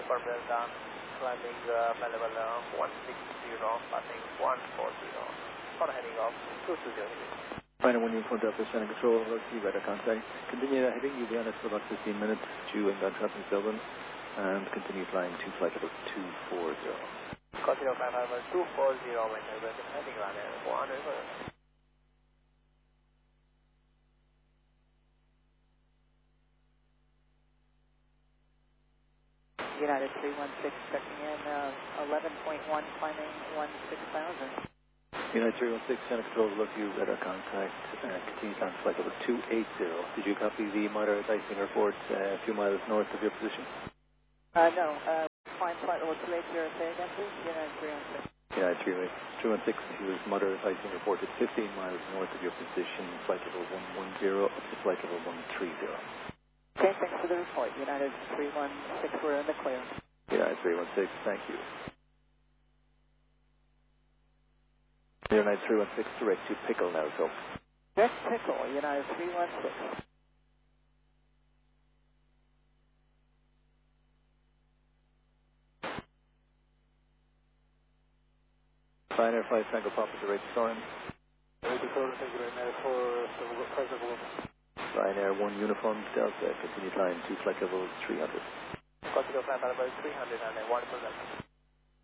for Delta, climbing level 160, passing 140, for heading off 220. Final 1 uniform Delta, center control, see radar contact. Continue heading, you'll be on it for about 15 minutes, due inbound traffic Dublin, and continue flying to flight level 240. Continue flight level 240, when heading around 400. United 316 checking in, 11.1, climbing 16,000. United 316, center control, look you, radar contact, continue down to flight level 280. Did you copy the moderate icing report a few miles north of your position? No, climb flight level 280, say again please, United 316. United 316, he was moderate icing reported 15 miles north of your position, flight level 110 up to flight level 130. Okay, thanks for the report. United 316, we're in the clear. United 316, thank you. United 316, direct to Pickle now, so. Direct Pickle, United 316. Ryanair 5 Tango Papa, direct storm. Thank you very much for the Ryanair 1 Uniform Delta, continue flying to flight level 300. Continue flight level 300 and 1%.